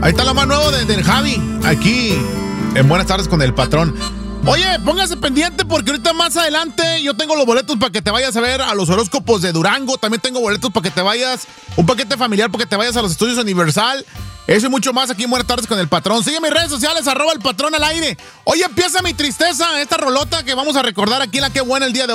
Ahí está lo más nuevo del Javi, aquí en Buenas Tardes con el Patrón. Oye, póngase pendiente porque ahorita más adelante yo tengo los boletos para que te vayas a ver a los horóscopos de Durango. También tengo boletos para que te vayas, un paquete familiar para que te vayas a los estudios Universal. Eso y mucho más aquí en Buenas Tardes con el Patrón. Sigue mis redes sociales, @el Patrón al aire. Oye, empieza mi tristeza, esta rolota que vamos a recordar aquí en la Qué Buena el día de hoy.